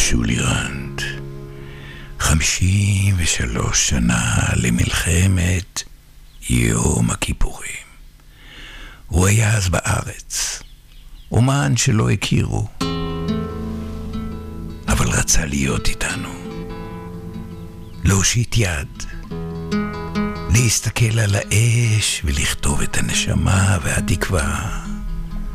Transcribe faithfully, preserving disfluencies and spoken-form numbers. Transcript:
שולי רנד, חמישים ושלוש שנה למלחמת יום הכיפורים. הוא היה אז בארץ, אומן שלא הכירו, אבל רצה להיות איתנו, להושיט יד, להסתכל על האש ולכתוב את הנשמה והתקווה.